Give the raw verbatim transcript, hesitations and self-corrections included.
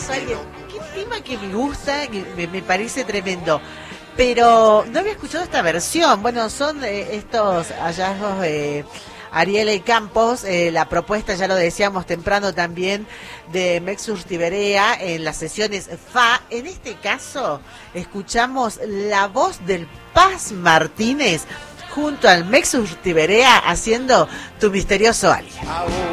misterioso alguien. Qué tema que me gusta, que me, me parece tremendo. Pero no había escuchado esta versión. Bueno, son eh, estos hallazgos de Ariel Campos, eh, la propuesta, ya lo decíamos temprano también, de Mex Urtiberea en las sesiones Fa. En este caso, escuchamos la voz del Paz Martínez junto al Mex Urtiberea haciendo Tu Misterioso Alguien.